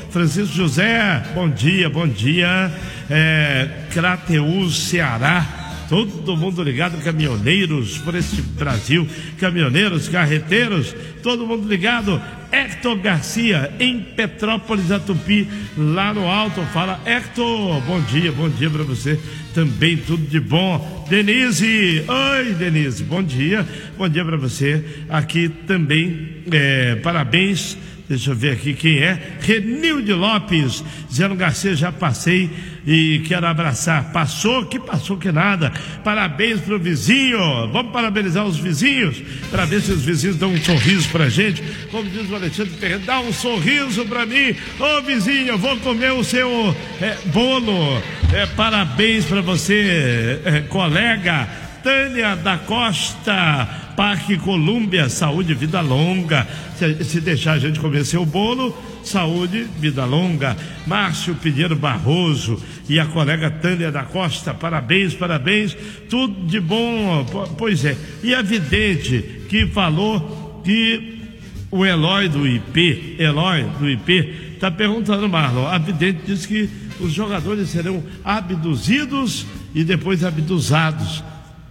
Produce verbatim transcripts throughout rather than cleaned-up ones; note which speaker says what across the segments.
Speaker 1: Francisco José, bom dia, bom dia. É, Crateús, Ceará, todo mundo ligado, caminhoneiros por esse Brasil, caminhoneiros, carreteiros, todo mundo ligado. Hector Garcia, em Petrópolis, a Tupi, lá no alto. Fala, Hector, bom dia, bom dia pra você também, tudo de bom. Denise, oi Denise, bom dia, bom dia pra você aqui também, é, parabéns. Deixa eu ver aqui quem é. Renilde Lopes, Zeno Garcia, já passei e quero abraçar. Passou, que passou que nada. Parabéns pro vizinho. Vamos parabenizar os vizinhos, para ver se os vizinhos dão um sorriso pra gente. Como diz o Alexandre Ferreira, dá um sorriso pra mim. Ô vizinho, eu vou comer o seu é, bolo. É, parabéns pra você, é, colega Tânia da Costa, Parque Colômbia, saúde, vida longa. Se, se deixar a gente comer seu bolo, saúde, vida longa. Márcio Pinheiro Barroso e a colega Tânia da Costa, parabéns, parabéns, tudo de bom. Pois é, e a vidente que falou que o Eloy do I P, Eloy do I P, está perguntando, Marlon, a vidente diz que os jogadores serão abduzidos e depois abduzados.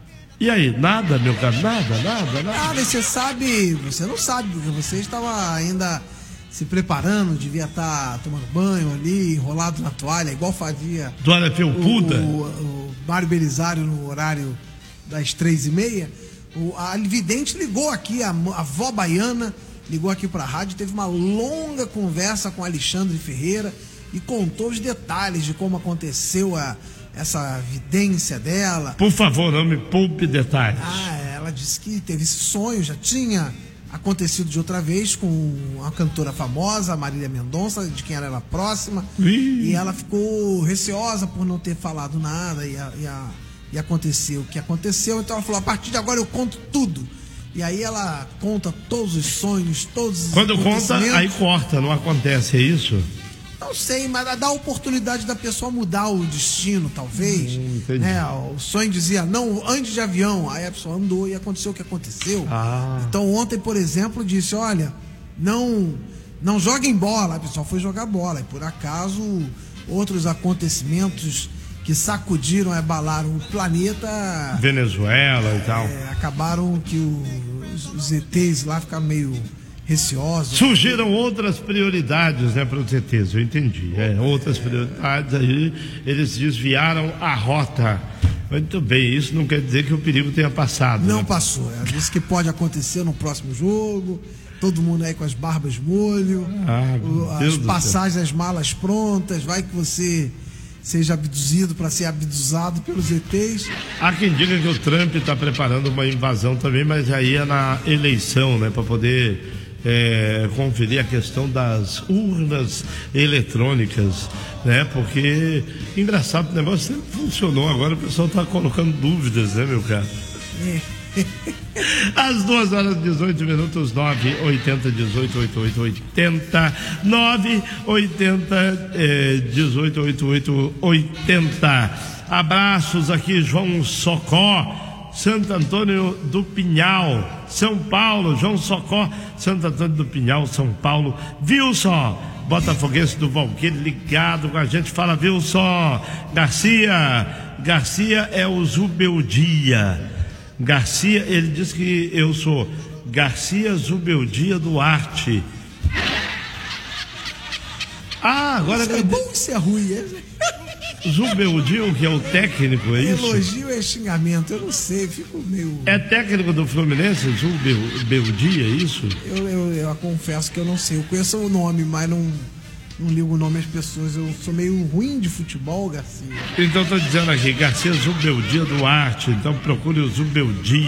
Speaker 1: E aí, nada, meu cara, nada, nada, nada.
Speaker 2: Ah, você sabe, você não sabe, porque você estava ainda se preparando, devia estar tomando banho ali, enrolado na toalha, igual fazia
Speaker 1: toalha felpuda.
Speaker 2: O, o, o Mário Belisário no horário das três e meia. O, a vidente ligou aqui, a, a avó baiana ligou aqui para a rádio, teve uma longa conversa com Alexandre Ferreira e contou os detalhes de como aconteceu a essa vidência dela.
Speaker 1: Por favor, não me poupe detalhes.
Speaker 2: Ah, ela disse que teve esse sonho, já tinha acontecido de outra vez com uma cantora famosa, Marília Mendonça, de quem ela era próxima. Ih. E ela ficou receosa por não ter falado nada e, a, e, a, e aconteceu o que aconteceu. Então ela falou, a partir de agora eu conto tudo. E aí ela conta todos os sonhos, todos os
Speaker 1: Quando conta, aí corta, não acontece, é isso?
Speaker 2: Não sei, mas dá a oportunidade da pessoa mudar o destino, talvez.
Speaker 1: Hum,
Speaker 2: né? O sonho dizia, não, ande de avião. Aí a pessoa andou e aconteceu o que aconteceu.
Speaker 1: Ah.
Speaker 2: Então ontem, por exemplo, disse, olha, não, não joguem bola. A pessoa foi jogar bola. E por acaso, outros acontecimentos que sacudiram, abalaram o planeta.
Speaker 1: Venezuela e tal.
Speaker 2: É, acabaram que o, os, os E Tês lá ficaram meio receosos.
Speaker 1: Surgiram outras prioridades, né, para os E Tês, eu entendi. É, outras prioridades aí, eles desviaram a rota. Muito bem, isso não quer dizer que o perigo tenha passado.
Speaker 2: Não
Speaker 1: né?
Speaker 2: passou. Ela disse que pode acontecer no próximo jogo. Todo mundo aí com as barbas molho,
Speaker 1: ah,
Speaker 2: o, as passagens, as malas prontas. Vai que você seja abduzido para ser abduzado pelos E Tês.
Speaker 1: Há quem diga que o Trump está preparando uma invasão também, mas aí é na eleição, né, para poder É, conferir a questão das urnas eletrônicas, né? Porque engraçado, o negócio sempre funcionou, agora o pessoal está colocando dúvidas, né, meu cara?
Speaker 2: É.
Speaker 1: Às duas horas e dezoito minutos, nove oitenta dezoito oitenta e oito oitenta, nove oitenta dezoito oitenta e oito oitenta. Abraços aqui, João Socó, Santo Antônio do Pinhal, São Paulo. João Socó, Santo Antônio do Pinhal, São Paulo. Wilson, botafoguense do Valqueire, ligado com a gente. Fala, Wilson. Garcia, Garcia é o Zubeldia. Garcia, ele diz que eu sou Garcia Zubeldia Duarte. Ah, agora...
Speaker 2: Isso é bom, isso é ruim, é?
Speaker 1: Zubeldia, que é o técnico, é isso?
Speaker 2: Elogio é xingamento, eu não sei, fico meio...
Speaker 1: É técnico do Fluminense, Zubeldia, é isso?
Speaker 2: Eu, eu, eu confesso que eu não sei, eu conheço o nome, mas não, não ligo o nome às pessoas, eu sou meio ruim de futebol, Garcia.
Speaker 1: Então estou dizendo aqui, Garcia Zubeldia Duarte, então procure o Zubeldia.